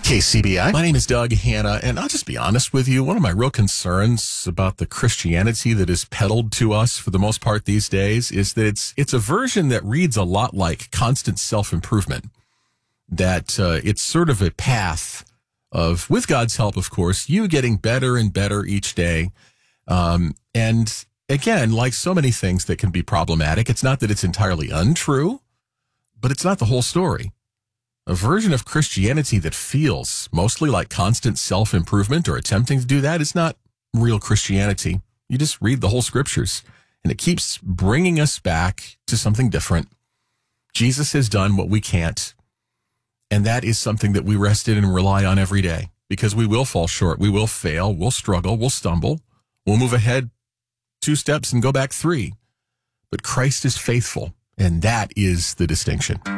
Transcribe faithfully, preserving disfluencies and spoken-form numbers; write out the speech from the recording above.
K C B I. My name is Doug Hanna, and I'll just be honest with you. One of my real concerns about the Christianity that is peddled to us for the most part these days is that it's it's a version that reads a lot like constant self-improvement, that uh, it's sort of a path of, with God's help, of course, you getting better and better each day. Um, and again, like so many things that can be problematic, it's not that it's entirely untrue, but it's not the whole story. A version of Christianity that feels mostly like constant self-improvement or attempting to do that is not real Christianity. You just read the whole scriptures, and it keeps bringing us back to something different. Jesus has done what we can't, and that is something that we rest in and rely on every day, because we will fall short, we will fail, we'll struggle, we'll stumble, we'll move ahead two steps and go back three. But Christ is faithful, and that is the distinction.